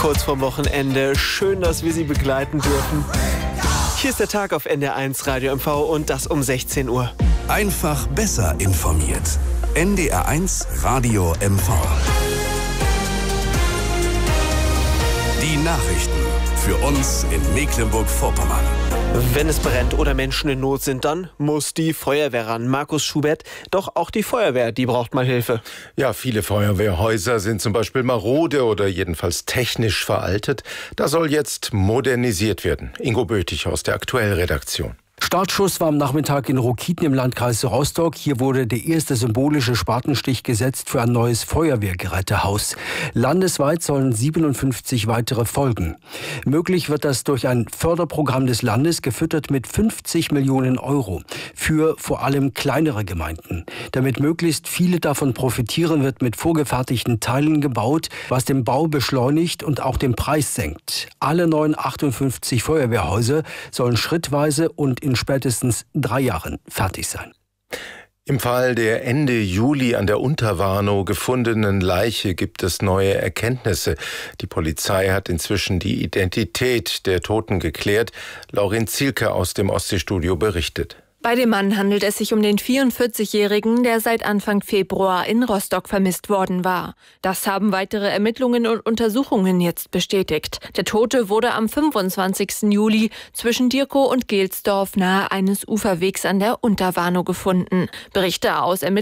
Kurz vorm Wochenende. Schön, dass wir Sie begleiten dürfen. Hier ist der Tag auf NDR1 Radio MV und das um 16 Uhr. Einfach besser informiert. NDR1 Radio MV. Die Nachrichten für uns in Mecklenburg-Vorpommern. Wenn es brennt oder Menschen in Not sind, dann muss die Feuerwehr ran. Markus Schubert, doch auch die Feuerwehr, die braucht mal Hilfe. Ja, viele Feuerwehrhäuser sind zum Beispiel marode oder jedenfalls technisch veraltet. Da soll jetzt modernisiert werden. Ingo Bötig aus der Aktuell-Redaktion. Startschuss war am Nachmittag in Rokithen im Landkreis Rostock. Hier wurde der erste symbolische Spatenstich gesetzt für ein neues Feuerwehrgerätehaus. Landesweit sollen 57 weitere folgen. Möglich wird das durch ein Förderprogramm des Landes, gefüttert mit 50 Millionen Euro für vor allem kleinere Gemeinden. Damit möglichst viele davon profitieren, wird mit vorgefertigten Teilen gebaut, was den Bau beschleunigt und auch den Preis senkt. Alle neuen 58 Feuerwehrhäuser sollen schrittweise und in spätestens 3 Jahren fertig sein. Im Fall der Ende Juli an der Unterwarnow gefundenen Leiche gibt es neue Erkenntnisse. Die Polizei hat inzwischen die Identität der Toten geklärt. Laurin Zielke aus dem Ostseestudio berichtet. Bei dem Mann handelt es sich um den 44-Jährigen, der seit Anfang Februar in Rostock vermisst worden war. Das haben weitere Ermittlungen und Untersuchungen jetzt bestätigt. Der Tote wurde am 25. Juli zwischen Dirkow und Gelsdorf nahe eines Uferwegs an der Unterwarnow gefunden. Berichte aus